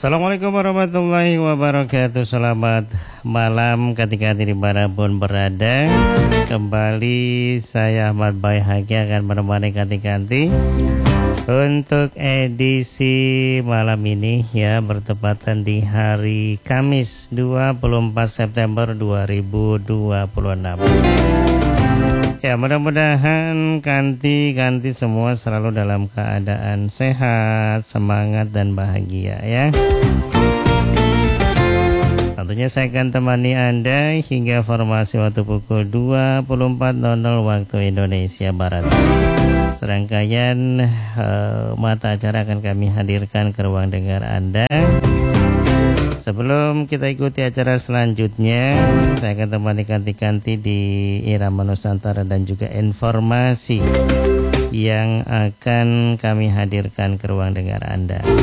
Assalamualaikum warahmatullahi wabarakatuh. Selamat malam ketika dimanapun berada. Kembali saya Ahmad Bahagia akan menemani ganti-ganti untuk edisi malam ini ya, bertepatan di hari Kamis 24 September 2026. Ya, mudah-mudahan ganti semua selalu dalam keadaan sehat, semangat dan bahagia ya. Tentunya saya akan temani Anda hingga formasi waktu pukul 24.00 waktu Indonesia Barat. Serangkaian mata acara akan kami hadirkan ke ruang dengar Anda. Sebelum kita ikuti acara selanjutnya, saya akan temani ganti-ganti di Irama Nusantara dan juga informasi yang akan kami hadirkan ke ruang dengar Anda.